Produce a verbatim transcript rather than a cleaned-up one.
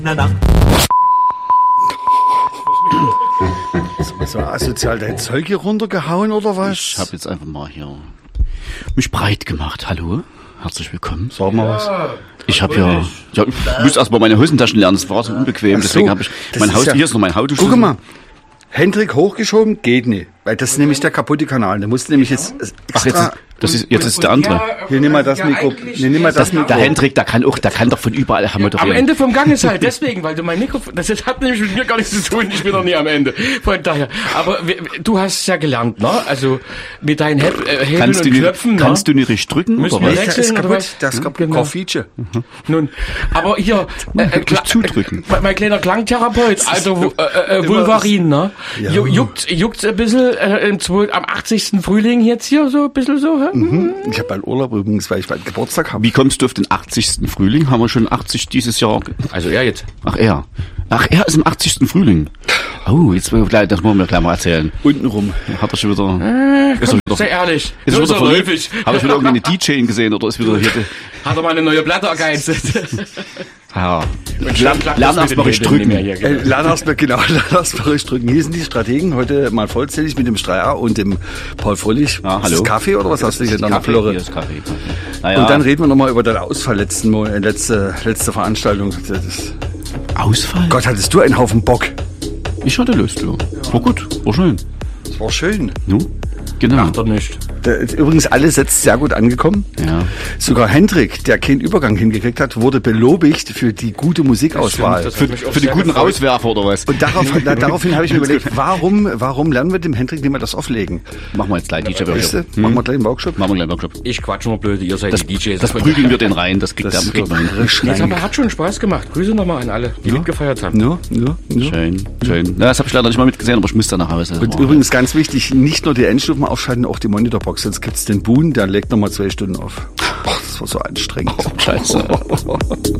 Na, na. Was war asozial? Dein Zeug hier runtergehauen oder was? Ich habe jetzt einfach mal hier mich breit gemacht. Hallo, herzlich willkommen. Sag mal was. Ich habe ja, ja, ich muss erst mal meine Hosentaschen lernen. Das war so unbequem. Ach so, deswegen habe ich mein Haus. ja, Hier ist noch mein Autoschlüssel. Guck mal. Hendrik hochgeschoben, geht nicht. Weil das ist nämlich der kaputte Kanal. Der muss nämlich jetzt extra... Ach, jetzt, das ist, jetzt ist der andere. Hier, nimm mal das Mikro. Nee, nimm mal das Mikro. Der Hendrik, der kann auch, der kann doch von überall Am moderieren. Ende vom Gang ist halt deswegen, weil du mein Mikrofon, das jetzt hat nämlich mit mir gar nichts zu tun, ich bin noch nie am Ende. Von daher. Aber wir, du hast es ja gelernt, ne? Also mit deinen Heb äh, Hebeln Kannst und du nicht, Knöpfen, ne? kannst du nicht richtig drücken? Müssen Oder wir was? Der wechseln ist oder kaputt. was? Der ist kaputt. Genau. Kein Feature. Nun, aber hier, äh, äh, Richtig zudrücken. Mein, mein kleiner Klangtherapeut, alter äh, äh, Vulvarin, ne? Ja. Ju- Juckt, juckt ein bisschen äh, im zwei, am achtzigsten Frühling jetzt hier so ein bisschen so, hä? Mhm. Ich habe bald Urlaub übrigens, weil ich bald Geburtstag habe. Wie kommst du auf den achtzigsten Frühling? Haben wir schon achtzig dieses Jahr? Also er jetzt. Ach, er. Ach, er ist im achtzigsten Frühling. Oh, jetzt wollen wir gleich, das wollen wir gleich mal erzählen. Untenrum. Hat er schon wieder... Äh, ist komm, er wieder, sei ehrlich. ist er Nur wieder so verliebt? häufig. Habe ich wieder irgendeine D J gesehen oder ist wieder hier... die- Hat er mal eine neue Platte ergeizt. Ja. Und Lern, klappt lern das erst mal mit richtig den drücken. Hebeln nicht mehr hier, Äh, genau. lern erst mal, genau, lern erst mal richtig drücken. Hier sind die Strategen, heute mal vollzählig mit dem Streier und dem Paul Fröhlich. Ja, Ist hallo. das Kaffee oder was hast du hier in deiner Kaffee, Flöre? hier ist Kaffee. Naja, Und dann reden wir nochmal über deinen Ausfall letzten Mo- äh, letzte, letzte Veranstaltung. Das ist, Ausfall? Gott, hattest du einen Haufen Bock. Ich hatte Lust, ja. War gut, war schön. Das war schön. Nu? Genau. Doch nicht. Da ist übrigens alles jetzt sehr gut angekommen. Ja. Sogar Hendrik, der keinen Übergang hingekriegt hat, wurde belobigt für die gute Musikauswahl. Das Für, hat mich auch für die sehr guten gefreut. Rauswerfer oder was? Und darauf, na, daraufhin habe ich mir überlegt, warum, warum lernen wir dem Hendrik nicht mal das auflegen? Machen wir jetzt gleich D Weißt J-Workshop. du? Machen wir gleich einen Workshop. Machen wir gleich einen Workshop. Ich quatsch nur blöd, ihr seid Das, die D Js. das prügeln wir den rein, das kriegt Das der kriegt man hin. frisch Jetzt rein. aber hat schon Spaß gemacht. Grüße nochmal an alle, die mitgefeiert haben. Ja, ja, ja. Schön, schön. Na, das habe ich leider nicht mal mitgesehen, aber ich muss da nach Hause. Und Oh. übrigens ganz wichtig, nicht nur die Endstufen aufschalten, auch die Monitorbox. Sonst gibt's den Boon, der legt nochmal zwei Stunden auf. Boah, das war so anstrengend. Scheiße.